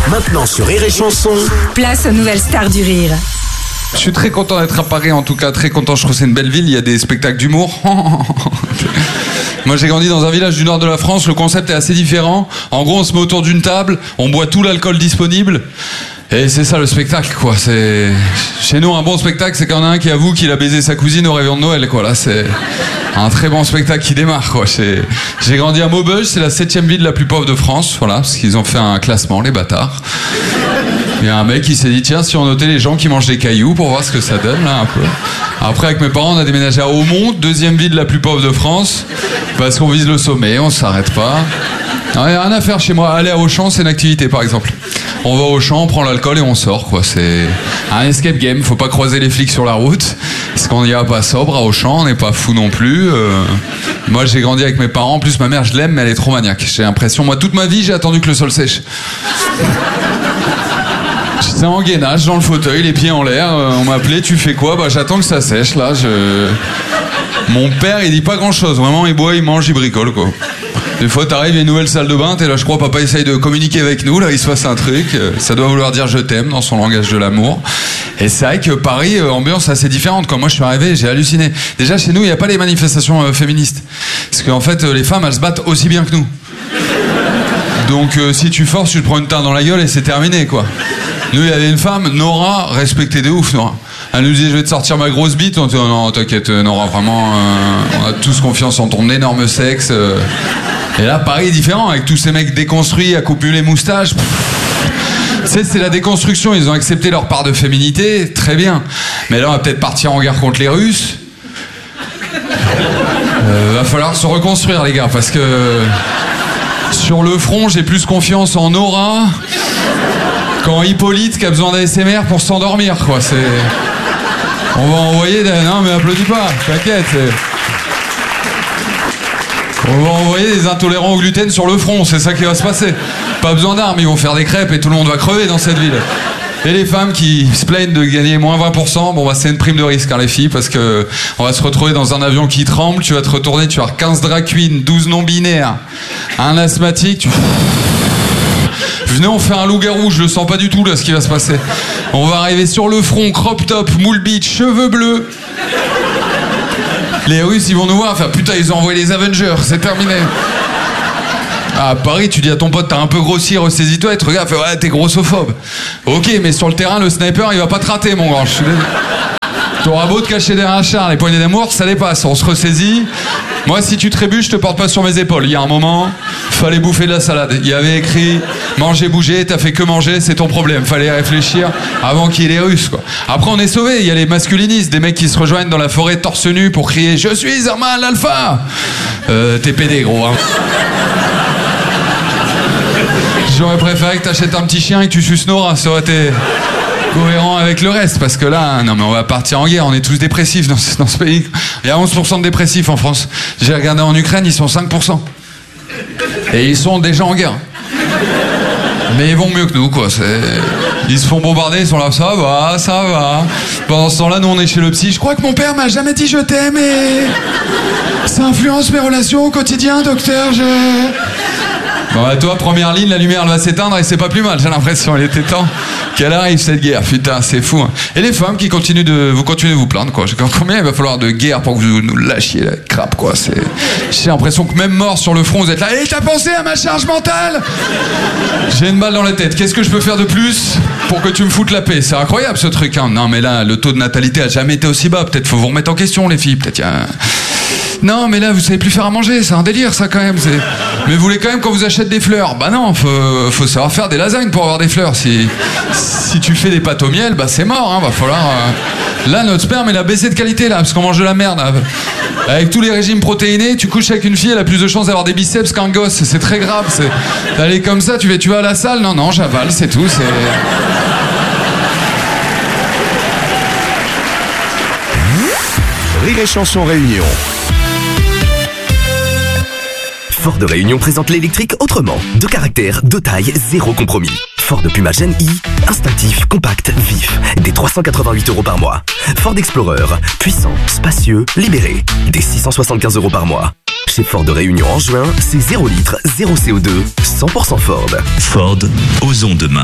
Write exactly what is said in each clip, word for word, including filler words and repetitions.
Maintenant sur Rire et Chanson. Place aux nouvelles stars du rire. Je suis très content d'être à Paris, en tout cas très content, je trouve que c'est une belle ville, il y a des spectacles d'humour. Moi j'ai grandi dans un village du nord de la France, le concept est assez différent. En gros on se met autour d'une table, on boit tout l'alcool disponible. Et c'est ça le spectacle, quoi. C'est... Chez nous, un bon spectacle, c'est quand on a un qui avoue qu'il a baisé sa cousine au réveillon de Noël, quoi. Là, c'est un très bon spectacle qui démarre, quoi. C'est... J'ai grandi à Maubeuge, c'est la septième ville la plus pauvre de France, voilà, parce qu'ils ont fait un classement, les bâtards. Il y a un mec qui s'est dit, tiens, si on notait les gens qui mangent des cailloux pour voir ce que ça donne, là, un peu. Après, avec mes parents, on a déménagé à Aumont, deuxième ville la plus pauvre de France, parce qu'on vise le sommet, on s'arrête pas. Il n'y a rien à faire chez moi. Aller à Auchan, c'est une activité, par exemple. On va au champ, on prend l'alcool et on sort, quoi. C'est un escape game. Faut pas croiser les flics sur la route. Parce qu'on n'y va pas sobre à Auchan, on n'est pas fou non plus. Euh... Moi, j'ai grandi avec mes parents. En plus, ma mère, je l'aime, mais elle est trop maniaque. J'ai l'impression, moi, toute ma vie, j'ai attendu que le sol sèche. J'étais en gainage dans le fauteuil, les pieds en l'air. On m'appelait, tu fais quoi? Bah, j'attends que ça sèche, là. Je... Mon père, il dit pas grand-chose. Vraiment, il boit, il mange, il bricole, quoi. Des fois, t'arrives, il y a une nouvelle salle de bain, t'es là, je crois, papa essaye de communiquer avec nous, là, il se passe un truc, ça doit vouloir dire je t'aime dans son langage de l'amour. Et c'est vrai que Paris, euh, ambiance assez différente. Quand moi je suis arrivé, j'ai halluciné. Déjà, chez nous, il n'y a pas les manifestations euh, féministes. Parce qu'en fait, euh, les femmes, elles se battent aussi bien que nous. Donc, euh, si tu forces, tu te prends une tarte dans la gueule et c'est terminé, quoi. Nous, il y avait une femme, Nora, respectée de ouf, Nora. Elle nous disait, je vais te sortir ma grosse bite. On dit, oh non, t'inquiète, Nora, vraiment, euh, on a tous confiance en ton énorme sexe. Euh. Et là, Paris est différent, avec tous ces mecs déconstruits, à couper les moustaches. Tu sais, c'est la déconstruction, ils ont accepté leur part de féminité, très bien. Mais là, on va peut-être partir en guerre contre les Russes. Euh, va falloir se reconstruire, les gars, parce que sur le front, j'ai plus confiance en Nora qu'en Hippolyte qui a besoin d'A S M R pour s'endormir, quoi. C'est... On va envoyer des... Non, mais applaudis pas, t'inquiète. C'est... On va envoyer des intolérants au gluten sur le front, c'est ça qui va se passer. Pas besoin d'armes, ils vont faire des crêpes et tout le monde va crever dans cette ville. Et les femmes qui se plaignent de gagner moins vingt pour cent, bon bah c'est une prime de risque, hein, les filles, parce que on va se retrouver dans un avion qui tremble, tu vas te retourner, tu vas avoir quinze drag queens, douze non-binaires, un asthmatique, tu... Venez, on fait un loup-garou, je le sens pas du tout là ce qui va se passer. On va arriver sur le front, crop top, moule beach, cheveux bleus. Les Russes, ils vont nous voir, enfin putain, ils ont envoyé les Avengers, c'est terminé. À Paris, tu dis à ton pote, t'as un peu grossi, ressaisis-toi, et tu regardes, fait, ouais, t'es grossophobe. Ok, mais sur le terrain, le sniper, il va pas te rater, mon grand. Je suis désolé. T'auras beau te cacher derrière un char, les poignées d'amour, ça dépasse, on se ressaisit. Moi, si tu trébuches, je te porte pas sur mes épaules. Il y a un moment, fallait bouffer de la salade. Il y avait écrit, manger, bouger, t'as fait que manger, c'est ton problème. Fallait réfléchir avant qu'il y ait les Russes, quoi. Après, on est sauvés, il y a les masculinistes, des mecs qui se rejoignent dans la forêt torse nu pour crier « Je suis un mâle alpha !» Euh, t'es pédé, gros, hein. J'aurais préféré que t'achètes un petit chien et que tu suces Nora, ça aurait été cohérent avec le reste, parce que là, non mais on va partir en guerre, on est tous dépressifs dans ce, dans ce pays. Il y a onze pour cent de dépressifs en France. J'ai regardé en Ukraine, ils sont cinq pour cent. Et ils sont déjà en guerre. Mais ils vont mieux que nous, quoi. C'est... Ils se font bombarder, ils sont là, ça va, ça va. Pendant ce temps-là, nous on est chez le psy. Je crois que mon père m'a jamais dit je t'aime et ça influence mes relations au quotidien, docteur, je... Bon, bah, toi, première ligne, la lumière elle va s'éteindre et c'est pas plus mal, j'ai l'impression. Il était temps qu'elle arrive cette guerre. Putain, c'est fou. Hein. Et les femmes qui continuent de vous continuez de vous plaindre, quoi. Combien il va falloir de guerre pour que vous nous lâchiez la crape, quoi. C'est... J'ai l'impression que même mort sur le front, vous êtes là. Et t'as pensé à ma charge mentale? J'ai une balle dans la tête. Qu'est-ce que je peux faire de plus pour que tu me foutes la paix? C'est incroyable ce truc. Hein. Non, mais là, le taux de natalité a jamais été aussi bas. Peut-être faut vous remettre en question, les filles. Peut-être y a... Non, mais là, vous savez plus faire à manger, c'est un délire, ça, quand même. C'est... Mais vous voulez quand même qu'on vous achète des fleurs? Bah non, faut, faut savoir faire des lasagnes pour avoir des fleurs. Si, si tu fais des pâtes au miel, bah c'est mort, hein, va falloir... Euh... Là, notre sperme, il a baissé de qualité, là, parce qu'on mange de la merde. Là. Avec tous les régimes protéinés, tu couches avec une fille, elle a plus de chances d'avoir des biceps qu'un gosse. C'est très grave, c'est... D'aller comme ça, tu vas, tu vas à la salle? Non, non, j'avale, c'est tout, c'est... Rire et Chanson Réunion. Ford de Réunion présente l'électrique autrement. De caractère, de taille, zéro compromis. Ford Puma Gen I, instinctif, compact, vif, des trois cent quatre-vingt-huit euros par mois. Ford Explorer, puissant, spacieux, libéré, des six cent soixante-quinze euros par mois. Chez Ford de Réunion en juin, c'est zéro litre, zéro C O deux, cent pour cent Ford. Ford, osons demain.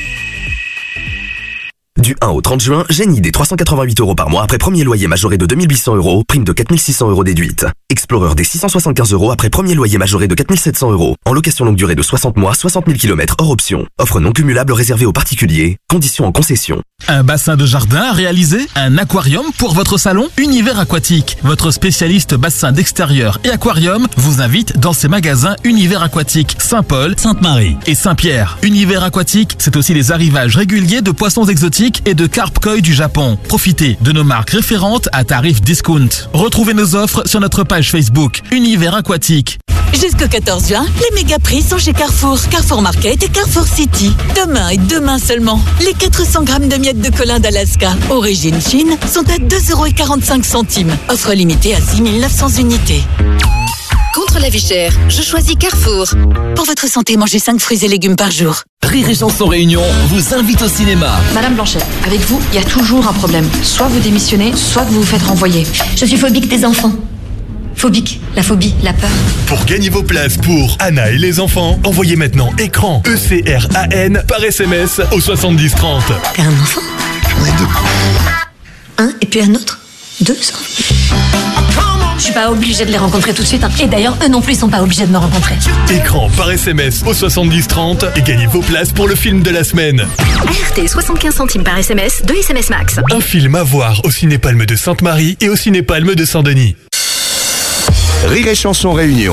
Du un au trente juin, Gen I des trois cent quatre-vingt-huit euros par mois après premier loyer majoré de deux mille huit cents euros, prime de quatre mille six cents euros déduite. Explorer des six cent soixante-quinze euros après premier loyer majoré de quatre mille sept cents euros. En location longue durée de soixante mois, soixante mille kilomètres hors option. Offre non cumulable réservée aux particuliers. Conditions en concession. Un bassin de jardin à réaliser? Un aquarium pour votre salon? Univers Aquatique, votre spécialiste bassin d'extérieur et aquarium, vous invite dans ses magasins Univers Aquatique, Saint-Paul, Sainte-Marie et Saint-Pierre. Univers Aquatique, c'est aussi les arrivages réguliers de poissons exotiques et de carpe koi du Japon. Profitez de nos marques référentes à tarif discount. Retrouvez nos offres sur notre page Facebook Univers Aquatique. Jusqu'au quatorze juin, les méga prix sont chez Carrefour, Carrefour Market et Carrefour City. Demain et demain seulement, les quatre cents grammes de miettes de colin d'Alaska, origine Chine, sont à deux euros quarante-cinq. Offre limitée à six mille neuf cents unités. Contre la vie chère, je choisis Carrefour. Pour votre santé, mangez cinq fruits et légumes par jour. Rire et Chanson Réunion vous invite au cinéma. Madame Blanchet, avec vous, il y a toujours un problème. Soit vous démissionnez, soit vous vous faites renvoyer. Je suis phobique des enfants. Phobique, la phobie, la peur. Pour gagner vos places pour Anna et les enfants, envoyez maintenant écran E C R A N par S M S au soixante-dix trente. T'as un enfant? J'en ai deux. Un et puis un autre? Deux Je suis pas obligée de les rencontrer tout de suite. Hein. Et d'ailleurs, eux non plus sont pas obligés de me rencontrer. Écran par S M S au soixante-dix trente et gagnez vos places pour le film de la semaine. R T, soixante-quinze centimes par S M S, deux S M S max. Un film à voir au Ciné-Palme de Sainte-Marie et au Ciné-Palme de Saint-Denis. Rire et Chanson Réunion.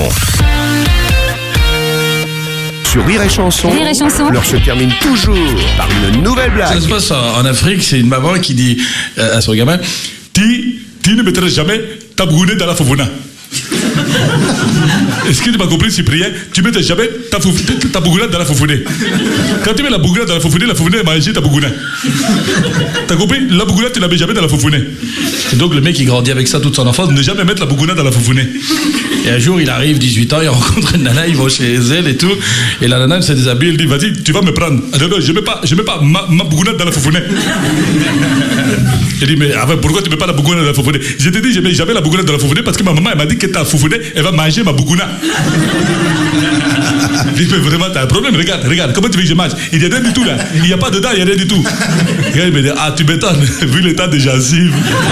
Sur Rire et Chanson, Rire et Chanson. l'heure se termine toujours par une nouvelle blague. Ça se passe en, en Afrique, c'est une maman qui dit euh, à son gamin, tu, tu ne mettras jamais ta bougounette dans la fofona. Est-ce que tu m'as compris, Cyprien? Tu ne mettras jamais ta, fouf- ta bougounette dans la fofonée. Quand tu mets la bougounette dans la fofonée, la fofonée va manger ta bougounette. T'as compris? La bougounette, tu ne la mets jamais dans la fofonée. Et donc le mec, il grandit avec ça toute son enfance, ne jamais mettre la bougounette dans la fofonée. Et un jour, il arrive, dix-huit ans, il rencontre une nana, ils vont chez elle et tout. Et la nana, elle se déshabille, elle dit, vas-y, tu vas me prendre. Ah, non, non, je ne mets pas, je mets pas ma, ma bougounette dans la fofonée. Il dit, mais enfin, pourquoi tu ne mets pas la bougounette dans la fofonée? Je t'ai dit, je ne mets jamais la bougounette dans la fofonée parce que ma maman, elle m'a dit que ta fofonée, elle va manger ma bougounette. Il dit, mais vraiment, t'as un problème, regarde, regarde, comment tu veux que je mange? Il n'y a rien du tout là, il n'y a pas dedans, il n'y a rien du tout. Et il me dit, ah, tu m'étonnes, vu l'état des gencives.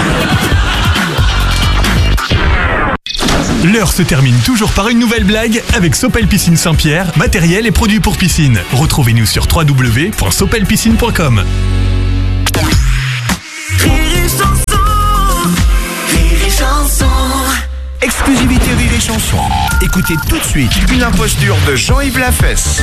L'heure se termine toujours par une nouvelle blague avec Sopel Piscine Saint-Pierre, matériel et produits pour piscine. Retrouvez-nous sur w w w point sopel piscine point com. Exclusivité Rire et Chanson. Écoutez tout de suite une imposture de Jean-Yves Lafesse.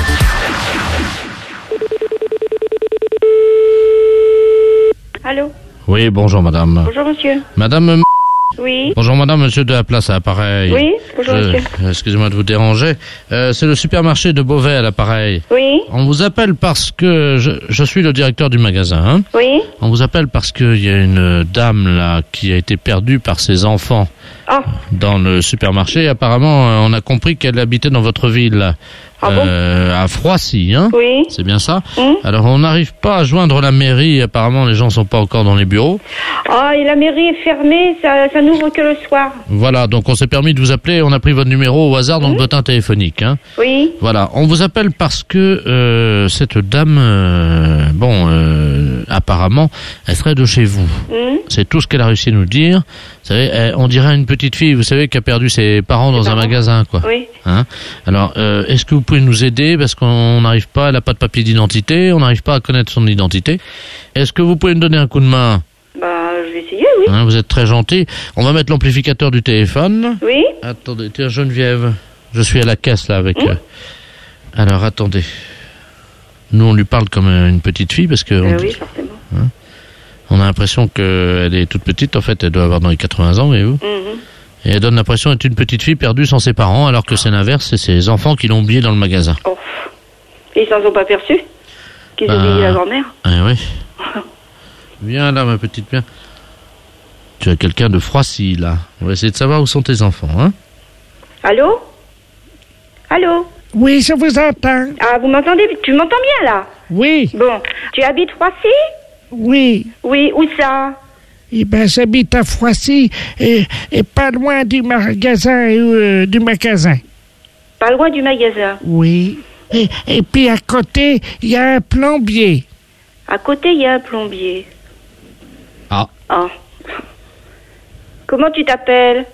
Allô? Oui, bonjour madame. Bonjour monsieur. Madame... Oui. Bonjour madame, monsieur de la place à l'appareil. Oui, bonjour Je- monsieur. Excusez-moi de vous déranger. Euh, c'est le supermarché de Beauvais à l'appareil. Oui. On vous appelle parce que je, je suis le directeur du magasin. Hein. Oui. On vous appelle parce qu'il y a une dame là qui a été perdue par ses enfants Ah. dans le supermarché. Apparemment, euh, on a compris qu'elle habitait dans votre ville, là. Ah bon Euh, à Froissy, hein. Oui. C'est bien ça. Hum. Alors, on n'arrive pas à joindre la mairie. Apparemment, les gens sont pas encore dans les bureaux. Ah, et la mairie est fermée, ça, ça n'ouvre que le soir. Voilà, donc on s'est permis de vous appeler. On a pris votre numéro au hasard dans le bottin téléphonique, hein. Oui. Voilà, on vous appelle parce que euh, cette dame, euh, bon, euh, apparemment, elle serait de chez vous. Hum. C'est tout ce qu'elle a réussi à nous dire. Vous savez, elle- on dirait une petite fille, vous savez, qui a perdu ses parents dans un magasin, quoi. Oui. Hein? Alors, euh, est-ce que vous pouvez nous aider parce qu'on n'arrive pas, elle n'a pas de papier d'identité, on n'arrive pas à connaître son identité. Est-ce que vous pouvez nous donner un coup de main? Bah, je vais essayer, oui. Hein, vous êtes très gentil. On va mettre l'amplificateur du téléphone. Oui. Attendez, tiens, Geneviève, je suis à la caisse là avec. euh, Alors, attendez. Nous, on lui parle comme euh, une petite fille parce que. Euh, on, oui, forcément. hein, on a l'impression qu'elle est toute petite. En fait, elle doit avoir dans les quatre-vingts ans, voyez-vous. Mhm. Et elle donne l'impression d'être une petite fille perdue sans ses parents, alors que c'est l'inverse, c'est ses enfants qui l'ont oubliée dans le magasin. Oh. Ils s'en sont pas perçus qu'ils ont Bah, oublié la grand-mère. Eh oui. Viens là, ma petite, viens. Tu as quelqu'un de Froissy, là. On va essayer de savoir où sont tes enfants, hein. Allô? Allô? Oui, je vous entends. Ah, vous m'entendez? Tu m'entends bien, là? Oui. Bon. Tu habites Froissy? Oui. Oui, où ça? Eh ben, j'habite à Froissy et, et pas loin du magasin, euh, du magasin. Pas loin du magasin? Oui. Et, et puis à côté, il y a un plombier. À côté, il y a un plombier. Ah. Ah. Comment tu t'appelles?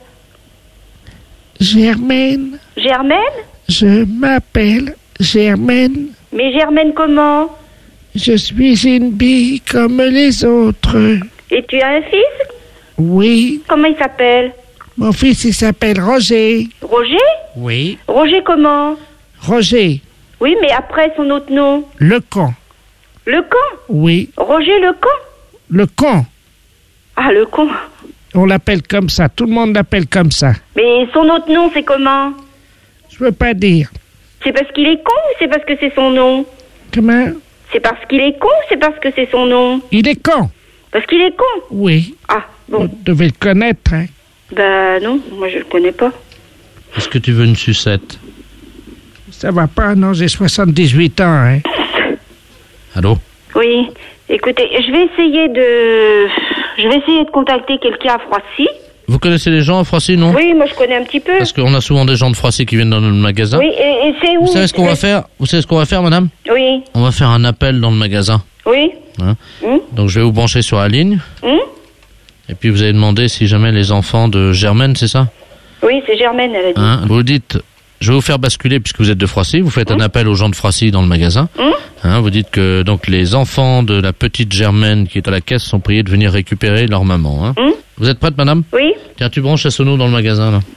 Germaine. Germaine? Je m'appelle Germaine. Mais Germaine comment? Je suis une bille comme les autres. Et tu as un fils? Oui. Comment il s'appelle? Mon fils, il s'appelle Roger. Roger? Oui. Roger comment? Roger. Oui, mais après son autre nom? Le con. Le con? Oui. Roger le con? Le con. Ah, le con. On l'appelle comme ça. Tout le monde l'appelle comme ça. Mais son autre nom, c'est comment? Je peux pas dire. C'est parce qu'il est con ou c'est parce que c'est son nom? Comment? C'est parce qu'il est con ou c'est parce que c'est son nom? Il est con. Parce qu'il est con? Oui. Ah, bon. Vous devez le connaître, hein? Bah non, moi je le connais pas. Est-ce que tu veux une sucette? Ça va pas, non, j'ai soixante-dix-huit ans, hein? Allô? Oui, écoutez, je vais essayer de... Je vais essayer de contacter quelqu'un à Froissy. Vous connaissez les gens à Froissy, non? Oui, moi je connais un petit peu. Parce qu'on a souvent des gens de Froissy qui viennent dans le magasin. Oui, et, et c'est où? Vous savez ce qu'on va faire? Vous savez ce qu'on va faire, madame? Oui. On va faire un appel dans le magasin. Oui. Hein? Hum? Donc je vais vous brancher sur la ligne. Hum? Et puis vous allez demander si jamais les enfants de Germaine, c'est ça? Oui, c'est Germaine, elle a dit. Hein? Vous dites, je vais vous faire basculer puisque vous êtes de Froissy. Vous faites Hum? un appel aux gens de Froissy dans le magasin. Hum? Hein? Vous dites que donc les enfants de la petite Germaine qui est à la caisse sont priés de venir récupérer leur maman. Hein? Hum? Vous êtes prête, madame? Oui. Tiens, tu branches la sono dans le magasin, là.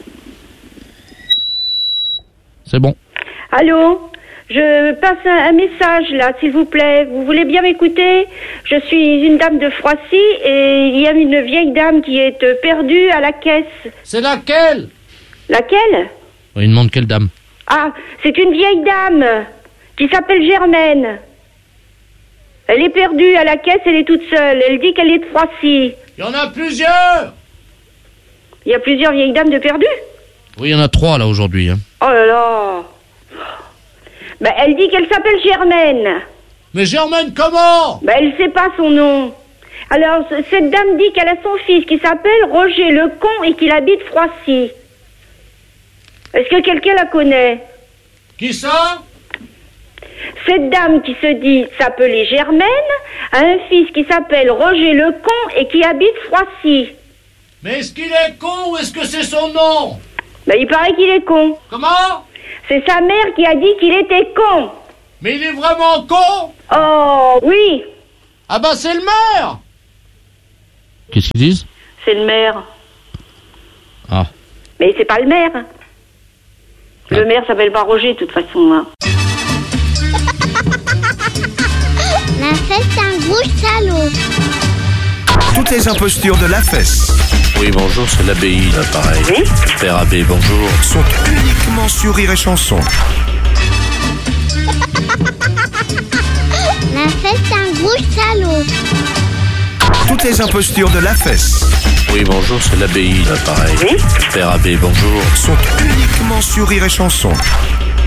C'est bon. Allô? Je passe un, un message, là, s'il vous plaît. Vous voulez bien m'écouter? Je suis une dame de Froissy et il y a une vieille dame qui est euh, perdue à la caisse. C'est laquelle? Laquelle? Il demande quelle dame? Ah, c'est une vieille dame qui s'appelle Germaine. Elle est perdue à la caisse, elle est toute seule. Elle dit qu'elle est de Froissy. Il y en a plusieurs! Il y a plusieurs vieilles dames de perdues? Oui, il y en a trois, là, aujourd'hui. Hein. Oh là là! Ben, elle dit qu'elle s'appelle Germaine. Mais Germaine, comment? Ben, elle sait pas son nom. Alors, c- cette dame dit qu'elle a son fils qui s'appelle Roger le con et qu'il habite Froissy. Est-ce que quelqu'un la connaît? Qui ça? Cette dame qui se dit s'appeler Germaine a un fils qui s'appelle Roger le con et qui habite Froissy. Mais est-ce qu'il est con ou est-ce que c'est son nom? Ben, il paraît qu'il est con. Comment? C'est sa mère qui a dit qu'il était con. Mais il est vraiment con? Oh, oui. Ah bah c'est le maire! Qu'est-ce qu'ils disent? C'est le maire. Ah. Mais c'est pas le maire. Le maire s'appelle pas Roger, de toute façon. Hein. La fesse, c'est un gros salaud. Toutes les impostures de la fesse Oui, bonjour, c'est l'abbaye, là, pareil. Oui. Père Abbé, bonjour. sont uniquement sur Rire et Chanson. La fesse, c'est un gros salaud. Toutes les impostures de la fesse Oui, bonjour, c'est l'abbaye, là, pareil. Oui. Père Abbé, bonjour. sont uniquement sur Rire et Chanson.